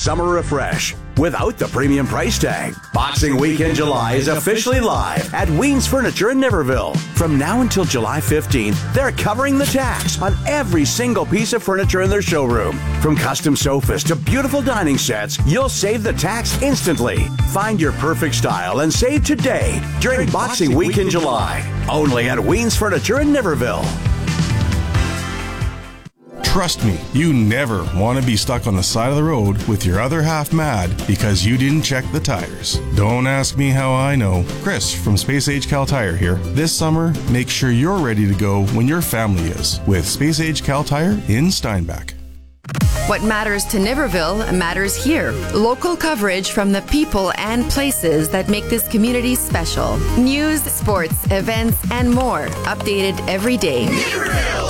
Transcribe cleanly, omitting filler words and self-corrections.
summer refresh without the premium price tag. Boxing Week in July is officially live at Ween's Furniture in Niverville. From now until July 15th, they're covering the tax on every single piece of furniture in their showroom. From custom sofas to beautiful dining sets, you'll save the tax instantly. Find your perfect style and save today during Boxing Week in July. Only at Ween's Furniture in Niverville. Trust me, you never want to be stuck on the side of the road with your other half mad because you didn't check the tires. Don't ask me how I know. Chris from Space Age Cal Tire here. This summer, make sure you're ready to go when your family is with Space Age Cal Tire in Steinbach. What matters to Niverville matters here. Local coverage from the people and places that make this community special. News, sports, events, and more. Updated every day.